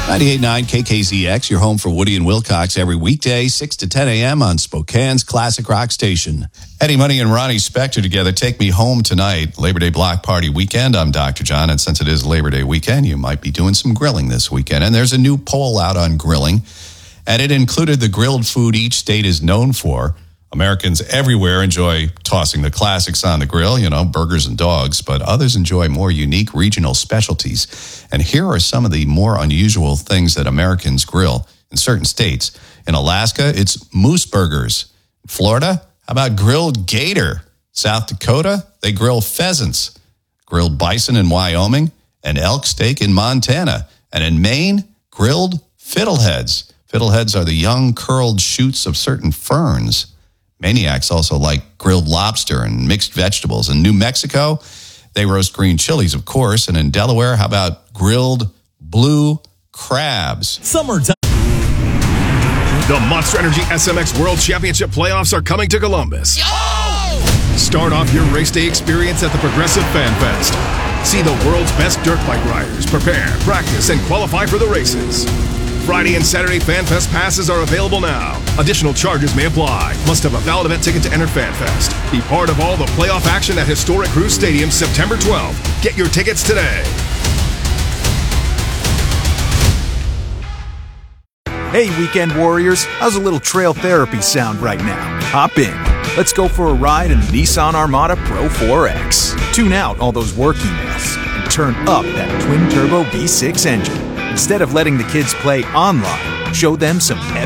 98.9 KKZX, your home for Woody and Wilcox every weekday, 6 to 10 a.m. on Spokane's Classic Rock Station. Eddie Money and Ronnie Spector together. Take me home tonight. Labor Day Block Party weekend. I'm Dr. John, and since it is Labor Day weekend, you might be doing some grilling this weekend. And there's a new poll out on grilling, and it included the grilled food each state is known for. Americans everywhere enjoy tossing the classics on the grill, burgers and dogs, but others enjoy more unique regional specialties. And here are some of the more unusual things that Americans grill in certain states. In Alaska, it's moose burgers. In Florida, how about grilled gator? South Dakota, they grill pheasants. Grilled bison in Wyoming, and elk steak in Montana. And in Maine, grilled fiddleheads. Fiddleheads are the young curled shoots of certain ferns. Maniacs also like grilled lobster and mixed vegetables. In New Mexico, they roast green chilies, of course. And in Delaware, how about grilled blue crabs? Summertime. The Monster Energy SMX World Championship playoffs are coming to Columbus. Oh! Start off your race day experience at the Progressive Fan Fest. See the world's best dirt bike riders prepare, practice, and qualify for the races. Friday and Saturday Fan Fest passes are available now. Additional charges may apply. Must have a valid event ticket to enter Fan Fest. Be part of all the playoff action at Historic Cruise Stadium September 12th. Get your tickets today. Hey, weekend warriors. How's a little trail therapy sound right now? Hop in. Let's go for a ride in the Nissan Armada Pro 4X. Tune out all those work emails and turn up that twin-turbo V6 engine. Instead of letting the kids play online, show them some